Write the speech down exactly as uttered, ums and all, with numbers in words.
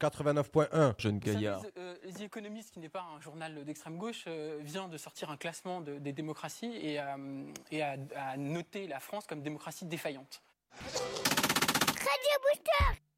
quatre-vingt-neuf point un. Jeune gaillard. Vous savez, euh, The Economist, qui n'est pas un journal d'extrême gauche, euh, vient de sortir un classement de, des démocraties et, euh, et a, a noté la France comme démocratie défaillante. Radio Booster.